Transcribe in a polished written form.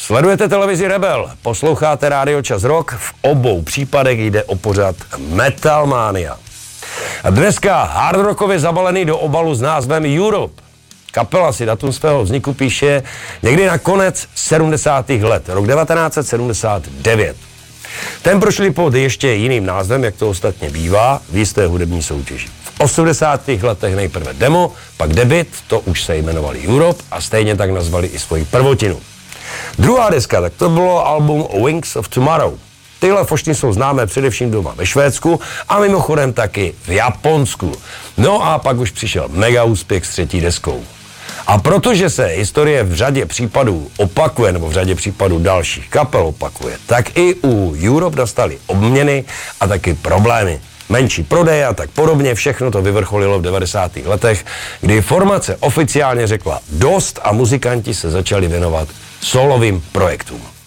Sledujete televizi Rebel, posloucháte Rádio Čas Rock, v obou případech jde o pořad Metal Mania. Dneska hardrockově zabalený do obalu s názvem Europe. Kapela si datum svého vzniku píše někdy na konec 70. let, rok 1979. Ten prošli pod ještě jiným názvem, jak to ostatně bývá, v jisté hudební soutěži. V 80. letech nejprve demo, pak debut, to už se jmenovali Europe a stejně tak nazvali i svoji prvotinu. Druhá deska, tak to bylo album Wings of Tomorrow. Tyhle fošty jsou známé především doma ve Švédsku a mimochodem taky v Japonsku. No a pak už přišel mega úspěch s třetí deskou. A protože se historie v řadě případů opakuje, nebo v řadě případů dalších kapel opakuje, tak i u Europe nastaly obměny a taky problémy. Menší prodej a tak podobně, všechno to vyvrcholilo v 90. letech, kdy formace oficiálně řekla dost a muzikanti se začali věnovat solovým projektům.